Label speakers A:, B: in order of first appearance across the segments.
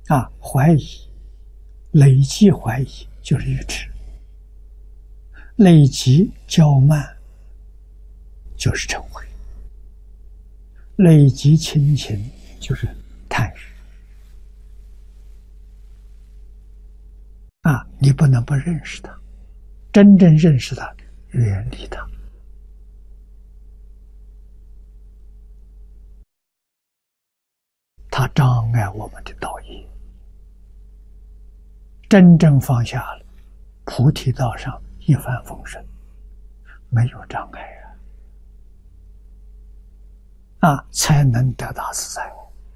A: 怀疑，累积怀疑就是愚痴，累积骄慢就是嗔恚，累积亲情就是贪欲。你不能不认识它，真正认识它，远离它。它障碍我们的道业，真正放下了，菩提道上一帆风顺，没有障碍才能得大自在。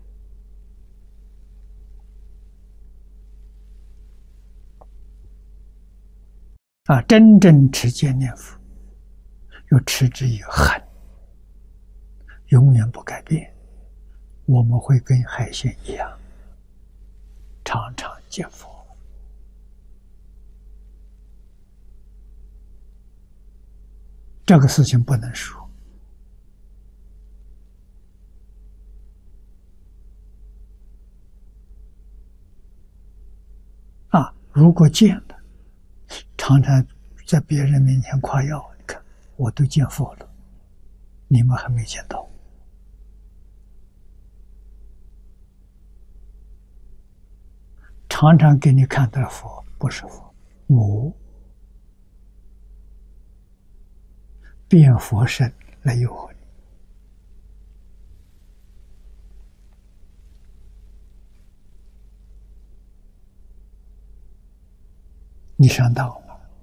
A: 真正持戒念佛，又持之以恒，永远不改变。我们会跟海鲜一样，常常见佛。这个事情不能说。如果见了，常常在别人面前夸耀，你看我都见佛了，你们还没见到。常常给你看到佛，不是佛，我变佛身来诱惑你。你上当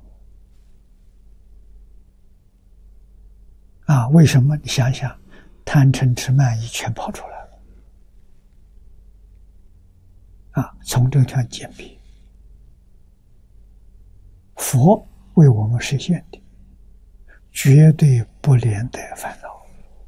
A: 了为什么？你想想，贪嗔痴慢疑全跑出来了从这条鉴别，佛为我们实现的，绝对不连带烦恼。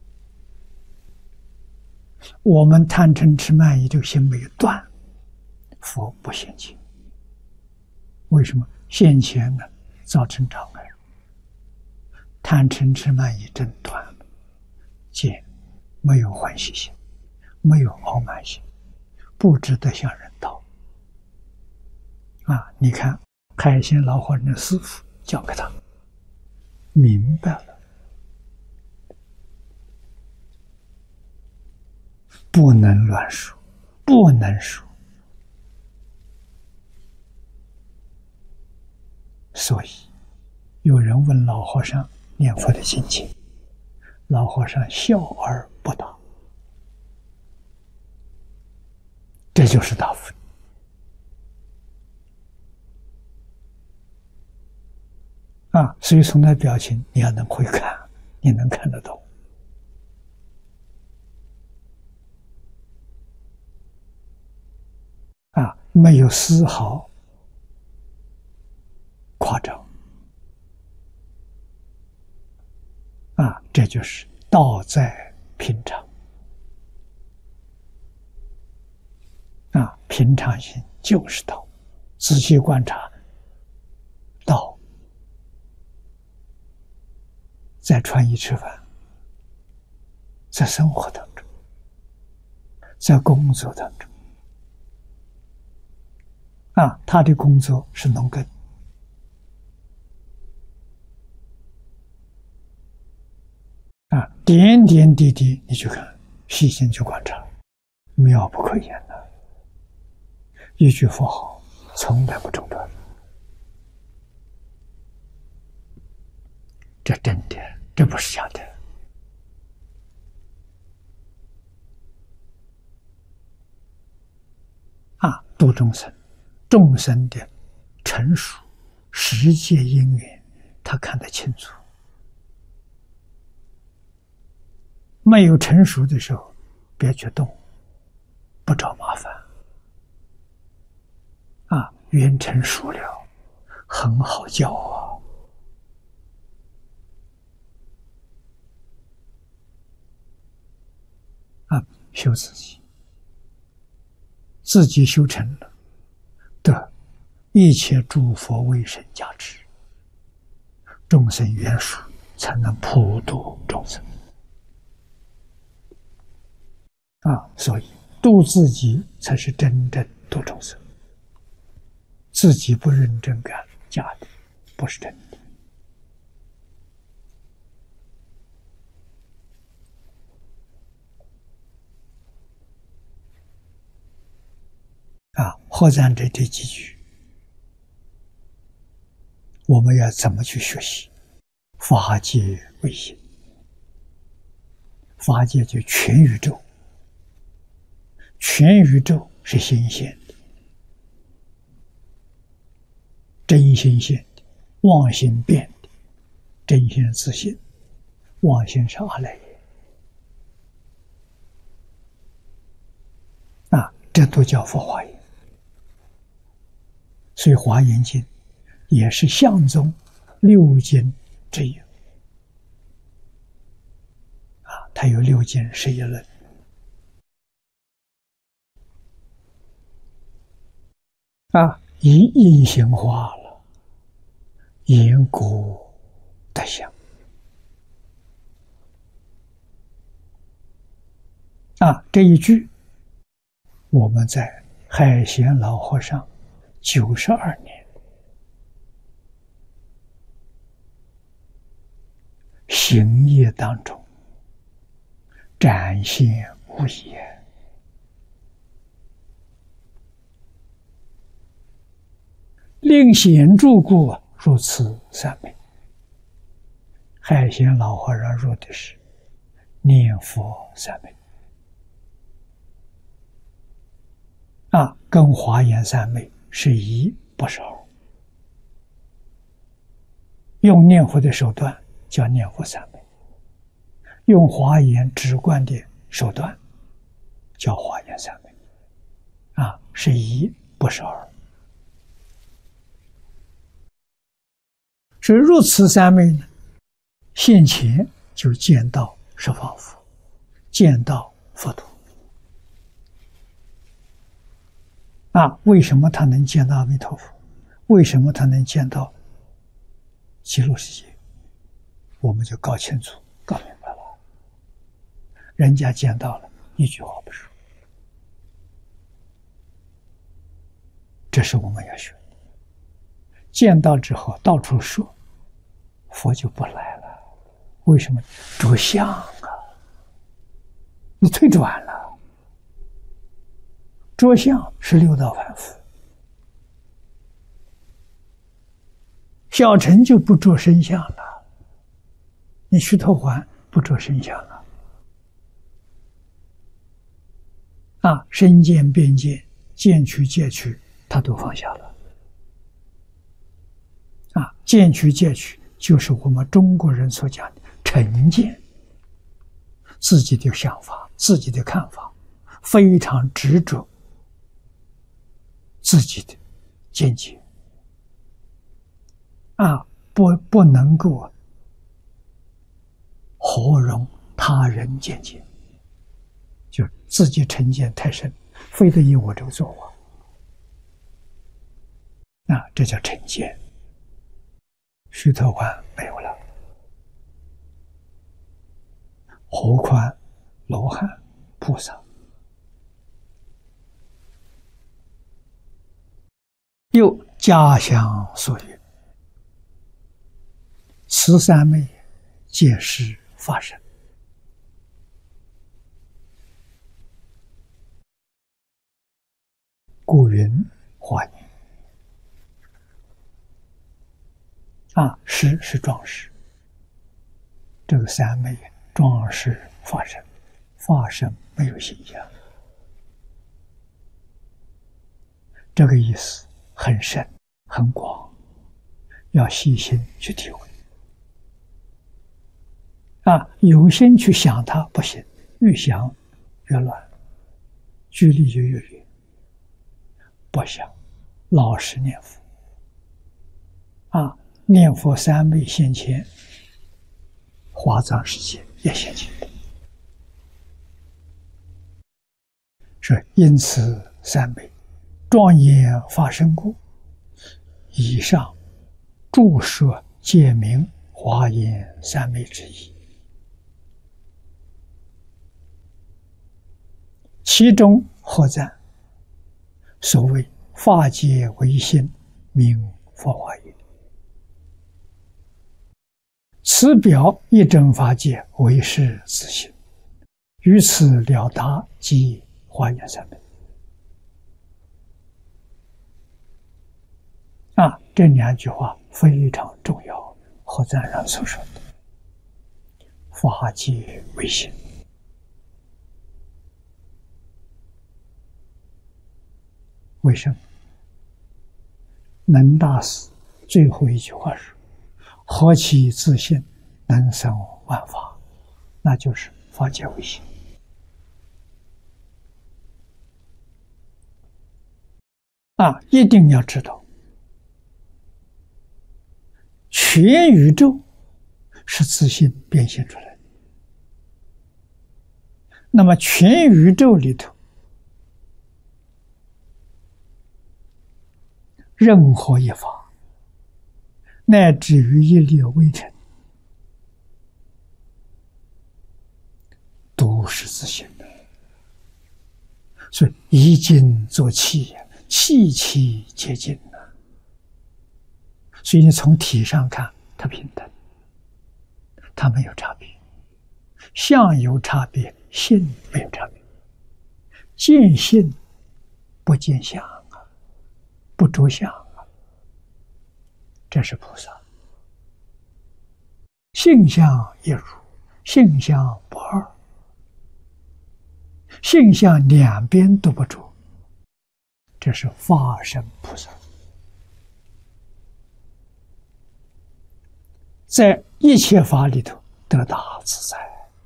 A: 我们贪嗔痴慢疑这个心没有断，佛不现前。为什么？现前呢，造成障碍。贪嗔痴慢疑真断了，见没有欢喜心，没有傲慢心，不值得向人道。你看海鲜老和尚的师父教给他明白了，不能乱说，不能说。所以有人问老和尚念佛的心情，老和尚笑而不答。这就是大福。所以从他表情你要能会看，你能看得懂。没有丝毫夸张。这就是道在平常。平常心就是道。仔细观察，道在穿衣吃饭，在生活当中，在工作当中。他的工作是农耕，点点滴滴你去看，细心去观察，妙不可言的。一句佛号从来不中断，这真的，这不是假的。度众生，众生的成熟实际因缘他看得清楚。没有成熟的时候别去动，不找麻烦。缘成熟了很好教修自己，自己修成了，得一切诸佛威神加持，众生缘熟，才能普度众生。所以度自己才是真正度众生，自己不认真干，假的，不是真的。后赞这第几句，我们要怎么去学习？法界为心，法界就全宇宙，全宇宙是心现的，真心现的，妄心变的，真心自信，妄心是阿赖耶。这都叫佛华严。所以《华严经》也是相宗六经之一。它有6经11论。以因行化了，因果得相。这一句我们在海贤老和尚92年行业当中展现无疑。令显著故入此三昧。海贤老和尚入的是念佛三昧。跟华严三昧是一，不是二。用念佛的手段叫念佛三昧，用华严直观的手段叫华严三昧。是一，不是二。所以入此三昧呢，现前就见到十方佛，见到佛陀。为什么他能见到阿弥陀佛？为什么他能见到极乐世界？我们就搞清楚、搞明白了。人家见到了，一句话不说。这是我们要学的。见到之后到处说，佛就不来了。为什么？着相你退转了。着相是六道凡夫，小乘就不着身相了，你须陀洹不着身相了。身见边见，见取戒取，他都放下了。见取戒取就是我们中国人所讲的成见，自己的想法、自己的看法，非常执着自己的见解。不能够合容他人见解，就自己成见太深，非得以我这个做法。这叫成见。须陀洹没有了，何况罗汉、菩萨。又家乡所云，此三昧皆是法身。故云华严。实是壮士，这个三昧壮士法身，法身没有形象。这个意思很深很广，要细心去体会。有心去想它不行，越想越乱，距离就越远。不想，老实念佛。念佛三昧现前，华藏世界也现前。是因此三昧庄严法身故，以上注说解明华严三昧之意。其中何赞？ 所谓法界唯心，名佛法也。此表一真法界，为是自性，于此了达即华严三昧。这两句话非常重要。何赞然所说的“法界唯心”，为什么？能大师最后一句话是：“何其自性，能生万法。”那就是法界唯心。一定要知道。全宇宙是自性变现出来的。那么全宇宙里头，任何一法，乃至于一粒微尘，都是自性的。所以一静作气，气气皆静。所以你从体上看，它平等，它没有差别。相有差别，性没有差别。见性不见相不着相这是菩萨。性相一如，性相不二，性相两边都不着，这是法身菩萨。在一切法里头得大自在，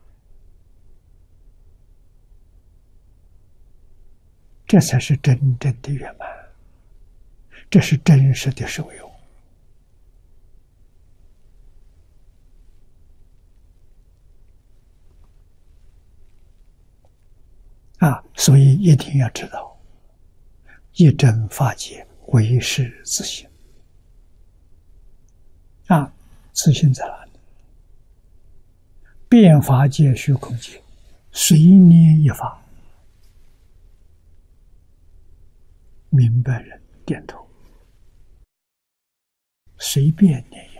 A: 这才是真正的圆满，这是真实的受用所以一定要知道，一真法界唯是自性自性在哪里？遍法界虚空界，随念一法。明白人点头，随便念